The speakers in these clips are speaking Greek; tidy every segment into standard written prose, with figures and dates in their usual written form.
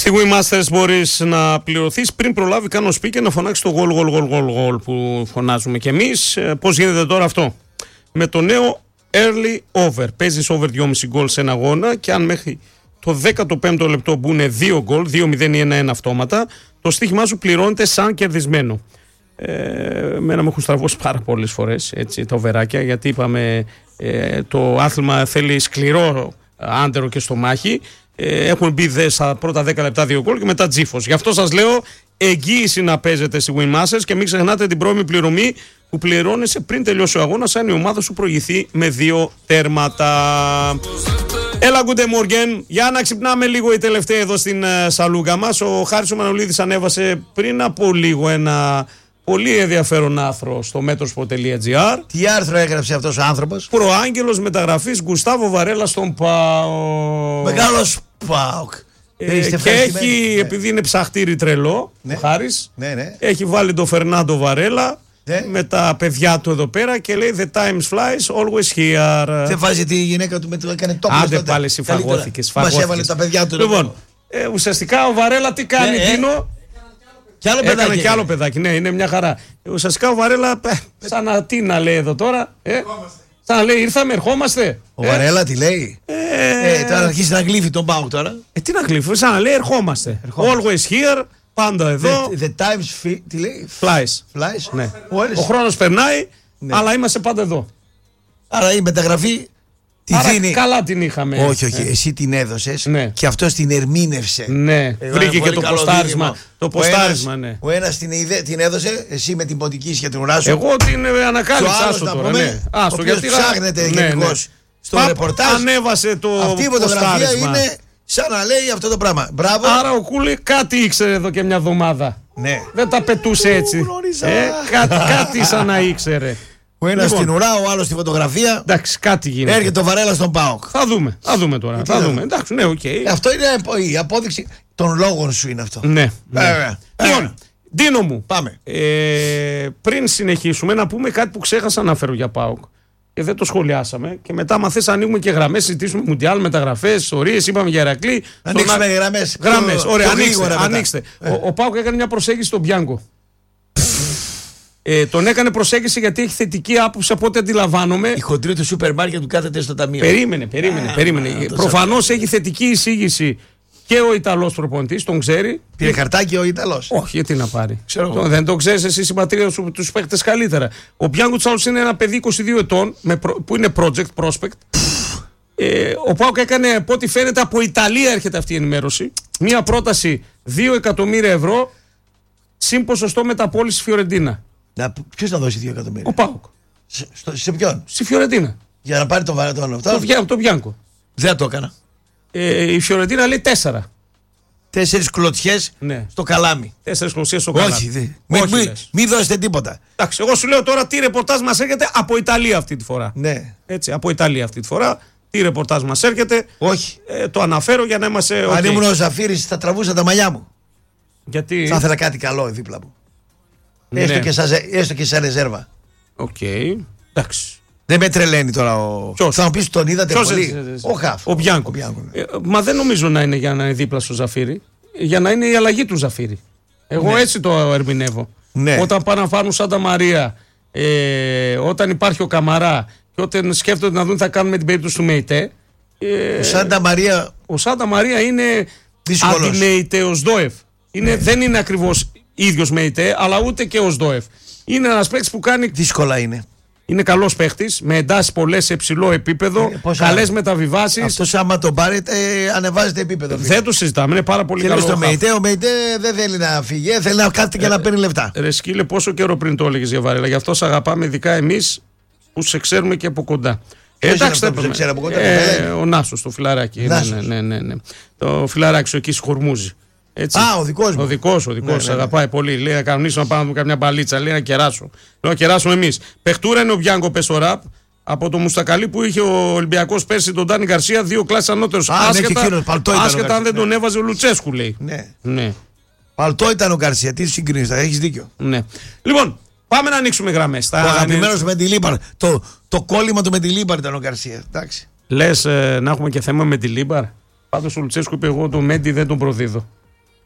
Στη Wii Masters μπορείς να πληρωθείς πριν προλάβει καν ο speaker να φωνάξει το goal που φωνάζουμε κι εμείς. Πώς γίνεται τώρα αυτό? Με το νέο early over. Παίζεις over 2,5 γκολ σε ένα αγώνα και αν μέχρι το 15ο λεπτό μπουν 2 γκολ, 2-0 ή 1-1 αυτόματα, το στοίχημά σου πληρώνεται σαν κερδισμένο. Μένα με έχουν στραβώσει πάρα πολλές φορές έτσι, τα οβεράκια, γιατί είπαμε το άθλημα θέλει σκληρό άντερο και στο μάχη. Έχουν μπει στα πρώτα 10 λεπτά 2 γκολ και μετά τζίφος. Γι' αυτό σας λέω εγγύηση να παίζετε στη Win Masters και μην ξεχνάτε την πρώιμη πληρωμή που πληρώνεσαι πριν τελειώσει ο αγώνας αν η ομάδα σου προηγηθεί με 2 τέρματα. Έλα Guten Morgen, για να ξυπνάμε λίγο οι τελευταίοι εδώ στην σαλούγκα μας. Ο Χάρης ο Μανολίδης ανέβασε πριν από λίγο ένα πολύ ενδιαφέρον άρθρο στο metros.gr. Τι άρθρο έγραψε αυτός ο άνθρωπος? Προάγγελος μεταγραφής Γκουστάβο Βαρέλα στον ΠΑΟΚ. Μεγάλος ΠΑΟΚ. Και έχει, επειδή είναι ψαχτήρι τρελό, ο Χάρης, έχει βάλει τον Φερνάντο Βαρέλα με τα παιδιά του εδώ πέρα και λέει The time flies always here. Δεν βάζει τη γυναίκα του με το έκανε τόπο. Άντε πάλι συμφαγώθηκες. Μας έβαλε τα παιδιά του. Λοιπόν, ουσιαστικά ο Βαρέλα τι κάνει, Τίνο? Έκανε κι άλλο παιδάκι, ναι, είναι μια χαρά. Ουσιαστικά ο Βαρέλα, σαν να τι να λέει εδώ τώρα, σαν να λέει ήρθαμε, ερχόμαστε. Ο Βαρέλα τι λέει? Τώρα να αρχίσει να γλύφει τον ΠΑΟΚ τώρα. Τι να γλύφει, σαν να λέει ερχόμαστε. Always here, πάντα εδώ. The times τι λέει? Flies. Ναι. Ο χρόνος περνάει, αλλά είμαστε πάντα εδώ. Άρα η μεταγραφή τη δίνει. Καλά την είχαμε. Όχι, εσύ την έδωσες και αυτός την ερμήνευσε. Ναι, βρήκε και το ποστάρισμα. Το ποστάρισμα, ναι. Ο ένας την έδωσε, εσύ με την ποντική σχετικουρά σου. Εγώ την ανακάλυψα σου τώρα. Ο οποίος ψάχνεται γενικώς στο ρεπορτάζ. Ανέβασε το αυτή η φωτογραφία είναι σαν να λέει αυτό το πράγμα. Μπράβο. Άρα ο Κούλι κάτι ήξερε εδώ και μια εβδομάδα. Ναι. Δεν τα πετούσε έτσι. Κάτι σαν να ήξερε. Ο ένας στην ουρά, ο άλλος στη φωτογραφία. Εντάξει, κάτι γίνεται. Έρχεται το Βαρέλα στον ΠΑΟΚ. Θα δούμε τώρα. Εντάξει, ναι, οκ. Αυτό είναι η απόδειξη των λόγων σου είναι αυτό. Ναι. Λοιπόν, Ντίνο μου, πάμε. Πριν συνεχίσουμε, να πούμε κάτι που ξέχασα να φέρω για ΠΑΟΚ. Και δεν το σχολιάσαμε. Και μετά, άμα θες, ανοίγουμε και γραμμές, συζητήσουμε μουντιάλ, μεταγραφές, ιστορίες. Είπαμε για Ηρακλή. Ανοίξουμε γραμμές. Ωραία, ανοίξτε. Ο ΠΑΟΚ έκανε μια προσέγγιση στον Μπιάνκο. Τον έκανε προσέγγιση γιατί έχει θετική άποψη από ό,τι αντιλαμβάνομαι. Η χοντρή του σούπερ μάρκετ του κάθεται στο ταμείο. Περίμενε. Προφανώς έχει θετική εισήγηση και ο Ιταλός προπονητής, τον ξέρει. Πήρε χαρτάκι ο Ιταλός. Όχι, γιατί να πάρει. Δεν το ξέρεις εσύ, η πατρίδα σου, τους παίχτες καλύτερα. Ο Μπιάνκο Τσάους είναι ένα παιδί 22 ετών που είναι prospect. Ο ΠΑΟΚ έκανε, από ό,τι φαίνεται, από Ιταλία έρχεται αυτή η ενημέρωση. Μία πρόταση 2 εκατομμύρια ευρώ συν ποσοστό μεταπώληση Φιωρεντίνα. Ποιος θα δώσει 2 εκατομμύρια? Ο ΠΑΟΚ. Σε ποιον? Στη Φιωρεντίνα. Για να πάρει τον Βαρέλα αυτό. Το Μπιάνκο. Δεν το έκανα. Η Φιωρεντίνα λέει 4. 4 κλωτσιές στο καλάμι. 4 κλωτσιές στο καλάμι. Όχι, μην δώσετε τίποτα. Εντάξει, εγώ σου λέω τώρα τι ρεπορτάζ μας έρχεται από Ιταλία αυτή τη φορά. Ναι. Έτσι, από Ιταλία αυτή τη φορά. Τι ρεπορτάζ μας έρχεται. Όχι. Το αναφέρω για να είμαστε. Αν ήμουν ο Ζαφύρης θα τραβούσα τα μαλλιά μου. Γιατί. Θα ήθελα κάτι καλό δίπλα μου. Ναι. Έστω και σαν ρεζέρβα. Οκ. Εντάξει. Δεν με τρελαίνει τώρα ο. Ποιος? Θα μου πεις τον είδατε πολύ. Ο Χαφ. Ο Μπιάνκο. Μα δεν νομίζω να είναι για να είναι δίπλα στο Ζαφύρι. Για να είναι η αλλαγή του Ζαφύρι. Εγώ έτσι το ερμηνεύω. Ναι. Όταν πάνε να φάρουν Σάντα Μαρία, όταν υπάρχει ο Καμαρά και όταν σκέφτονται να δουν τι θα κάνουν με την περίπτωση του Μεϊτέ. Ο Σάντα Μαρία είναι αντιμεϊτέος Δόεφ. Δεν είναι ακριβώς ίδιος Μεϊτέ, αλλά ούτε και ως Δόεφ. Είναι ένας παίκτης που κάνει. Δύσκολα είναι. Είναι καλός παίχτης, με εντάσεις πολλές σε υψηλό επίπεδο, καλές μεταβιβάσεις. Αυτός άμα τον πάρετε, ανεβάζετε επίπεδο. Δεν το συζητάμε, είναι πάρα πολύ καλό. Ο Μεϊτέ δεν θέλει να φύγει, θέλει να κάθεται και να παίρνει λεφτά. Ρε σκύλε, πόσο καιρό πριν το έλεγες για Βαρέλα, γι' αυτό σε αγαπάμε ειδικά εμείς που σε ξέρουμε και από κοντά. Εντάξει, δεν ξέρω από κοντά. Ο Νάσος, το φιλαράκι. Ναι. Το φιλαράκι εκεί σχορμούζει. Έτσι. Α, ο δικός μου. Ο δικός, αγαπάει πολύ. Λέει να κανονίσω να πάμε να δούμε καμιά μπαλίτσα. Λέει να κεράσω. Λέω να κεράσουμε εμείς. Παιχτούρα είναι ο Μπιάνκο Πεσοράπ από το Μουστακαλί που είχε ο Ολυμπιακός πέρσι τον Ντάνι Γκαρσία, 2 κλάσεις ανώτερος. Άσχετα αν δεν τον έβαζε ο Λουτσέσκου, λέει. Ναι. Παλτό ήταν ο Γκαρσία, τι συγκρίνεις, έχεις δίκιο. Ναι. Λοιπόν, πάμε να ανοίξουμε γραμμές. Ο αγαπημένος του Μεντιλίμπαρ. Το κόλλημα του Μεντιλίμπαρ ήταν ο Γκαρσία. Λες να έχουμε και θέμα με τη Λίμπαρ. Πάντως ο Λουτσέσκου είπε: εγώ τον Μέντι δεν τον προδίδω.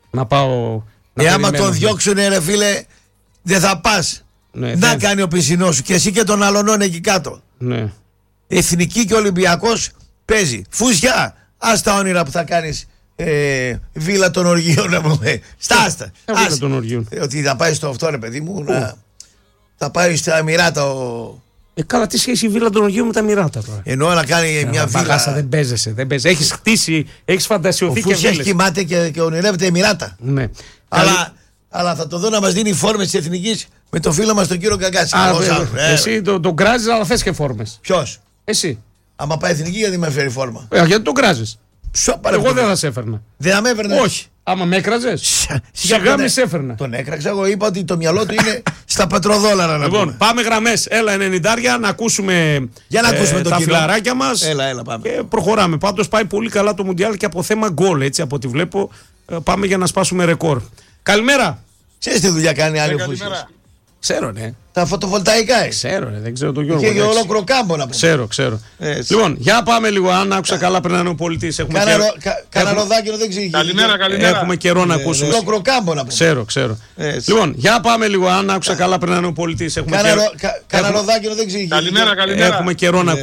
Να πάω. Άμα τον διώξουνε, ρε φίλε, δεν θα πας. Ναι, να κάνει ο πισινός σου και εσύ και τον αλωνών εκεί κάτω. Ναι. Εθνική και Ολυμπιακός παίζει. Φούσια, ας τα όνειρα που θα κάνεις. Βίλα των οργείων να πούμε. Στάστα. Βίλα των οργείων. Ότι θα πάει στο αυτό, ρε παιδί μου. Θα πάει στα Εμιράτα. Καλά, τι σχέση η Βίλα των οργείων με τα Εμιράτα τώρα. Εννοώ να κάνει μια βίλα. Μπαγάσα, δεν παίζεσαι. Έχεις χτίσει, έχεις φαντασιωθεί και Φούσια κοιμάται και ονειρεύεται Εμιράτα. Ναι. Αλλά θα το δω να μας δίνει φόρμες της Εθνικής με το φίλο μας τον κύριο Καγκάση. Εσύ τον κράζεις, αλλά θες και φόρμες. Ποιος? Εσύ. Άμα πάει Εθνική, γιατί με φέρει φόρμα. Γιατί τον κράζεις. Εγώ δεν θα σε έφερνα. Δεν θα με έφερνα. Όχι. Άμα με έκραζες, σιγά μη σε έφερνα. Τον έκραξα, εγώ είπα ότι το μυαλό του είναι στα πετροδόλαρα. Λοιπόν, πάμε γραμμές. Έλα 90, να ακούσουμε, τα φιλαράκια μας. Έλα, πάμε. Και προχωράμε. Πάντως πάει πολύ καλά το Μουντιάλ και από θέμα γκολ, έτσι από ό,τι βλέπω. Πάμε για να σπάσουμε ρεκόρ. Καλημέρα. Ξέρεις τι δουλειά κάνει άλλη Φούσιας? Ξέρω, ναι. Τα φωτοβολταϊκά. Ξέρω, δεν ξέρω τον Γιώργο. Και ολόκληρο κάμπο να πούμε. Ξέρω. Λοιπόν, για πάμε λίγο. Αν άκουσα καλά, πριν να είναι ο πολιτής. Κάνα ροδάκι δεν ξέρει. Καλημέρα. Έχουμε καιρό να ακούσουμε. Ολόκληρο κάμπο να πούμε. Ξέρω. Λοιπόν, για πάμε λίγο. Αν άκουσα καλά, πριν να είναι ο πολιτής. Κάνα ροδάκι δεν ξέρει. Καλημέρα. Έχουμε καιρό να